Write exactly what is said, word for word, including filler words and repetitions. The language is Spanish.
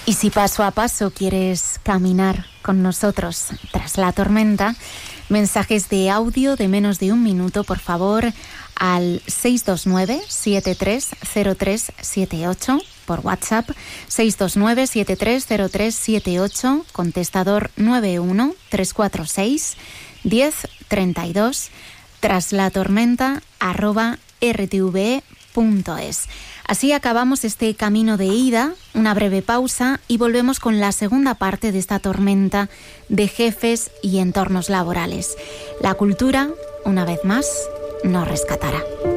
Y si paso a paso quieres caminar con nosotros tras la tormenta, mensajes de audio de menos de un minuto, por favor, al seis dos nueve, siete tres cero tres siete ocho, por WhatsApp, seis dos nueve, siete tres cero tres siete ocho, contestador nueve uno tres cuatro seis, uno cero tres dos, tras la tormenta, arroba r t v e punto es. Así acabamos este camino de ida, una breve pausa y volvemos con la segunda parte de esta tormenta de jefes y entornos laborales. La cultura, una vez más, nos rescatará.